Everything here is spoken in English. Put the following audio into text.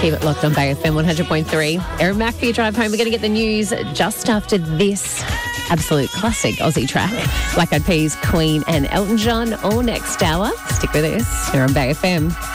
Keep it locked on Bay FM 100.3. Erin Mack for your drive home. We're going to get the news just after this absolute classic Aussie track. Black Eyed Peas, Queen and Elton John all next hour. Stick with us here on Bay FM.